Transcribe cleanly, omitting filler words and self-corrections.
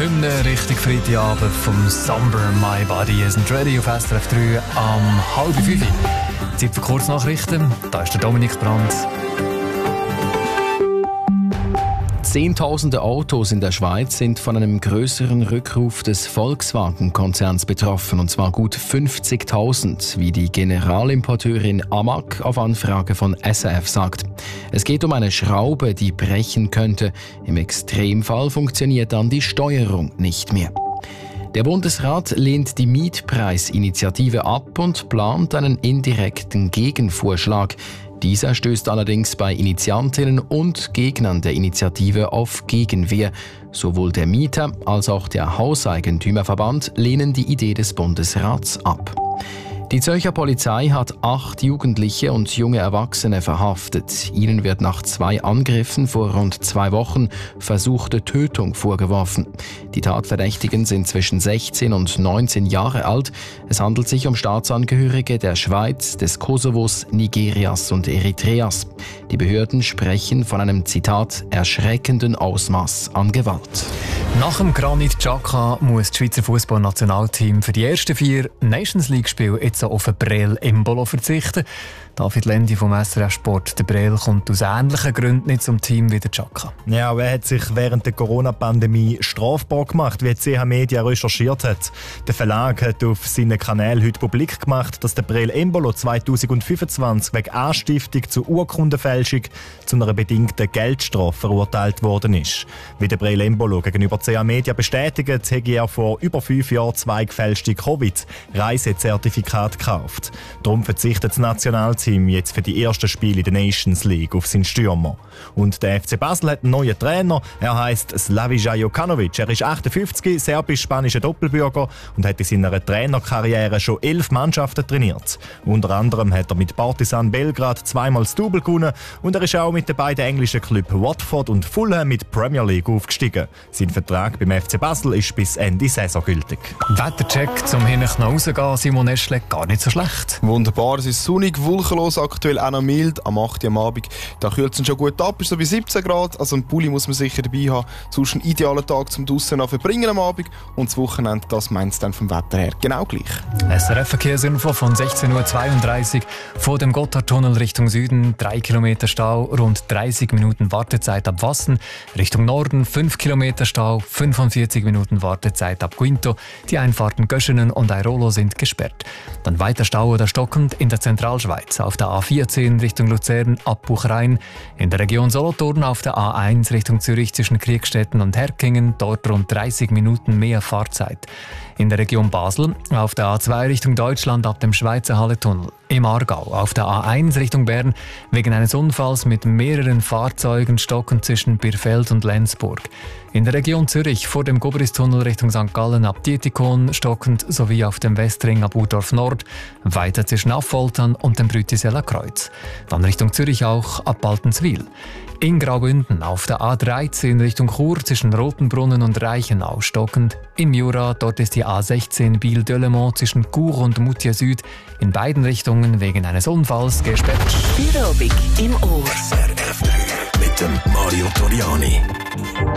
Hymne Richtung Freitagabend vom Summer My Body Isn't Ready auf SRF 3 am 4:30. Zeit für Kurznachrichten. Da ist der Dominik Brandt. Zehntausende Autos in der Schweiz sind von einem größeren Rückruf des Volkswagen-Konzerns betroffen, und zwar gut 50.000, wie die Generalimporteurin Amag auf Anfrage von SRF sagt. Es geht um eine Schraube, die brechen könnte. Im Extremfall funktioniert dann die Steuerung nicht mehr. Der Bundesrat lehnt die Mietpreisinitiative ab und plant einen indirekten Gegenvorschlag. Dieser stößt allerdings bei Initiantinnen und Gegnern der Initiative auf Gegenwehr. Sowohl der Mieter- als auch der Hauseigentümerverband lehnen die Idee des Bundesrats ab. Die Zürcher Polizei hat 8 Jugendliche und junge Erwachsene verhaftet. Ihnen wird nach 2 Angriffen vor rund 2 Wochen versuchte Tötung vorgeworfen. Die Tatverdächtigen sind zwischen 16 und 19 Jahre alt. Es handelt sich um Staatsangehörige der Schweiz, des Kosovos, Nigerias und Eritreas. Die Behörden sprechen von einem, Zitat, erschreckenden Ausmaß an Gewalt. Nach dem Granit Xhaka muss das Schweizer Fußballnationalteam für die ersten 4 Nations League-Spiele jetzt auf Breel Embolo verzichten. David Lendi vom SRF Sport. Der Breel kommt aus ähnlichen Gründen nicht zum Team wie der Xhaka. Ja, er hat sich während der Corona-Pandemie strafbar gemacht, wie die CH Media recherchiert hat. Der Verlag hat auf seinen Kanälen heute publik gemacht, dass der Breel Embolo 2025 wegen Anstiftung zur Urkundenfälschung zu einer bedingten Geldstrafe verurteilt worden ist. Wie der Breel Embolo gegenüber CH Media bestätigt, hat er vor über 5 Jahren 2 gefälschte Covid-Reisezertifikate gekauft. Darum verzichtet das Nationalteam jetzt für die ersten Spiele in der Nations League auf seinen Stürmer. Und der FC Basel hat einen neuen Trainer. Er heisst Slavisa Jokanovic. Er ist 58, serbisch-spanischer Doppelbürger und hat in seiner Trainerkarriere schon 11 Mannschaften trainiert. Unter anderem hat er mit Partizan Belgrad 2-mal das Double gewonnen und er ist auch mit den beiden englischen Clubs Watford und Fulham mit Premier League aufgestiegen. Sein Vertrag beim FC Basel ist bis Ende Saison gültig. Wettercheck zum hinten rausgehen, Simon Eschle, gar nicht so schlecht. Wunderbar, es ist sonnig, wolkenlos, aktuell auch noch mild. Am 8. Uhr am Abend, da kühlt es schon gut ab, ist so bei 17 Grad. Also einen Pulli muss man sicher dabei haben. Sonst ein idealer Tag zum draussen verbringen am Abend. Und das Wochenende, das meint es dann vom Wetter her genau gleich. SRF-Verkehrsinfo von 16:32 Uhr. Vor dem Gotthardtunnel Richtung Süden 3 Kilometer Stau, rund 30 Minuten Wartezeit ab Wassen. Richtung Norden 5 Kilometer Stau, 45 Minuten Wartezeit ab Quinto. Die Einfahrten Göschenen und Airolo sind gesperrt. Dann weiter Stau oder stockend in der Zentralschweiz. Auf der A14 Richtung Luzern ab Buchrein. In der Region Solothurn auf der A1 Richtung Zürich zwischen Kriegstetten und Herkingen. Dort rund 30 Minuten mehr Fahrzeit. In der Region Basel auf der A2 Richtung Deutschland ab dem Schweizer Halletunnel. Im Aargau auf der A1 Richtung Bern wegen eines Unfalls mit mehreren Fahrzeugen stockend zwischen Birfeld und Lenzburg. In der Region Zürich vor dem Gobristunnel Richtung St. Gallen ab Dietikon stockend sowie auf dem Westring ab Urdorf Nord, weiter zwischen Affoltern und dem Brütiseler Kreuz. Dann Richtung Zürich auch ab Baltenswil. In Graubünden auf der A13 Richtung Chur zwischen Rotenbrunnen und Reichenau stockend. Im Jura, dort ist die A16 Biel-Delemont zwischen Chur und Moutier Süd in beiden Richtungen wegen eines Unfalls gesperrt. Aerobic im Ohr. SRF 3 mit dem Mario Toriani.